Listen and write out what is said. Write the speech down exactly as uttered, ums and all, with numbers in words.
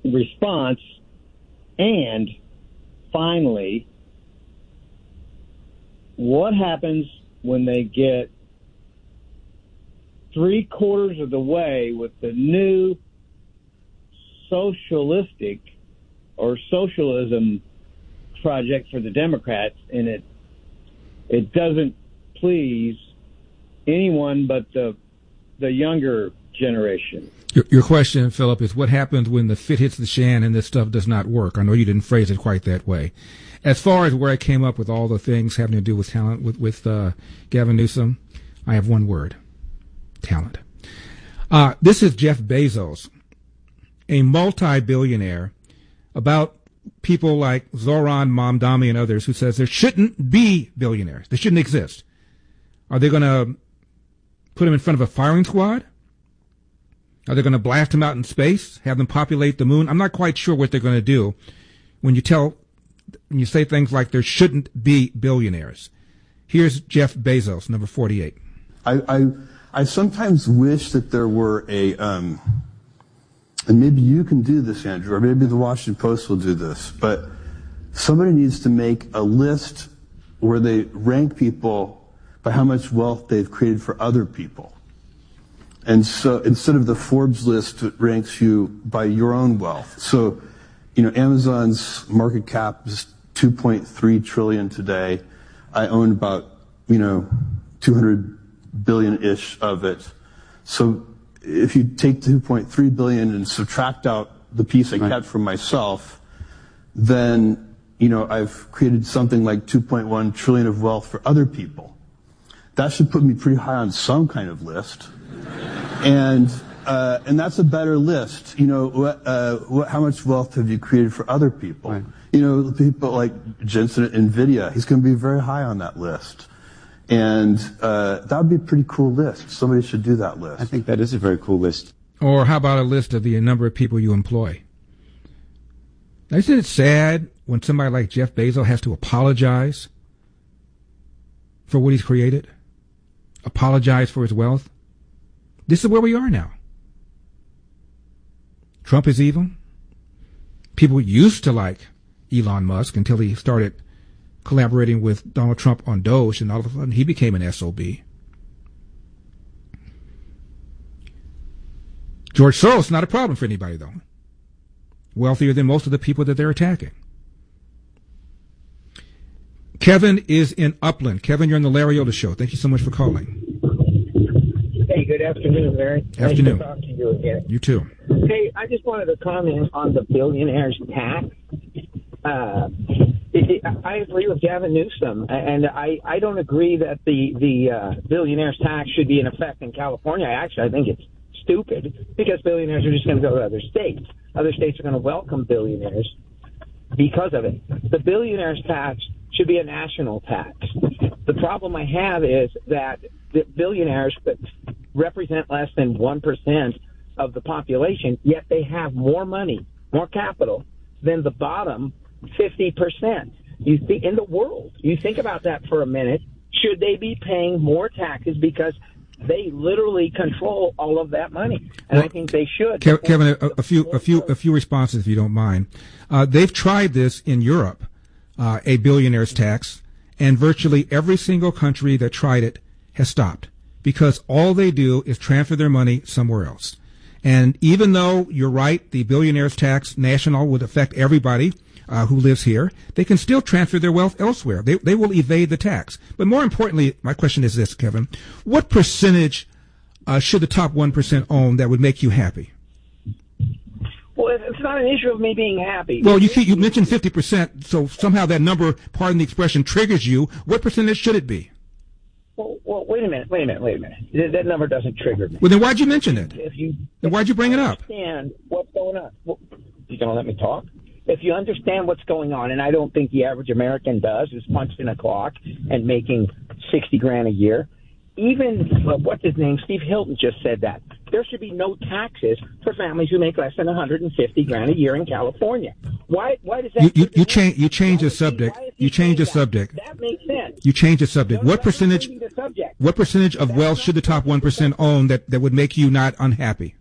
response? And finally, what happens when they get three quarters of the way with the new socialistic or socialism project for the Democrats, and it it doesn't please anyone but the the younger generation? Your, your question, Philip, is what happens when the fit hits the shan and this stuff does not work? I know you didn't phrase it quite that way. As far as where I came up with all the things having to do with talent with, with uh, Gavin Newsom, I have one word: talent. Uh, this is Jeff Bezos, a multi-billionaire, about people like Zoran Mamdani and others, who says there shouldn't be billionaires. They shouldn't exist. Are they going to put them in front of a firing squad? Are they going to blast them out in space, have them populate the moon? I'm not quite sure what they're going to do when you tell, when you say things like there shouldn't be billionaires. Here's Jeff Bezos, number forty-eight. I, I, I sometimes wish that there were a, um, and maybe you can do this, Andrew, or maybe the Washington Post will do this, but somebody needs to make a list where they rank people by how much wealth they've created for other people. And so instead of the Forbes list, it ranks you by your own wealth. So, you know, Amazon's market cap is two point three trillion today. I own about, you know, two hundred billion-ish of it. So if you take two point three billion and subtract out the piece I kept from myself, then, you know, I've created something like two point one trillion of wealth for other people. That should put me pretty high on some kind of list. And uh, and that's a better list. You know, what, uh, what, how much wealth have you created for other people? Right. You know, people like Jensen at NVIDIA, he's going to be very high on that list. And uh, that would be a pretty cool list. Somebody should do that list. I think that is a very cool list. Or how about a list of the number of people you employ? Now, isn't it sad when somebody like Jeff Bezos has to apologize for what he's created? Apologize for his wealth? This is where we are now. Trump is evil. People used to like Elon Musk until he started collaborating with Donald Trump on Doge, and all of a sudden he became an S O B. George Soros, not a problem for anybody, though. Wealthier than most of the people that they're attacking. Kevin is in Upland. Kevin, you're on the Larry Elder Show. Thank you so much for calling. Hey, good afternoon, Larry. Afternoon. Nice to talk to you again. You too. Hey, I just wanted to comment on the billionaires tax. Uh, it, it, I agree with Gavin Newsom, and I, I don't agree that the, the uh, billionaires tax should be in effect in California. Actually, I think it's stupid because billionaires are just going to go to other states. Other states are going to welcome billionaires because of it. The billionaires tax should be a national tax. The problem I have is that the billionaires represent less than one percent of the population, yet they have more money, more capital than the bottom fifty percent. You think in the world, you think about that for a minute. Should they be paying more taxes because they literally control all of that money? And well, I think they should. Kevin, a, a few, a few, a few responses, if you don't mind. Uh, they've tried this in Europe, uh, a billionaire's tax, and virtually every single country that tried it has stopped because all they do is transfer their money somewhere else. And even though you're right, the billionaire's tax national would affect everybody uh, who lives here, they can still transfer their wealth elsewhere. They they will evade the tax. But more importantly, my question is this, Kevin: what percentage uh, should the top one percent own that would make you happy? Well, it's not an issue of me being happy. Well, you you mentioned fifty percent, so somehow that number, pardon the expression, triggers you. What percentage should it be? Well, well, wait a minute, wait a minute, wait a minute. That, that number doesn't trigger me. Well, then why'd you mention it? If you, then why'd you bring it up? Understand what's going on. Well, you going to let me talk? If you understand what's going on, and I don't think the average American does, who's punched in a clock and making sixty grand a year, even, uh, what's his name, Steve Hilton just said that. There should be no taxes for families who make less than one hundred fifty grand a year in California. Why? Why does that? You you, you change you change the subject. You change the subject. That makes sense. You change the subject. No, what percentage? What percentage of wealth should the top one percent own that that would make you not unhappy?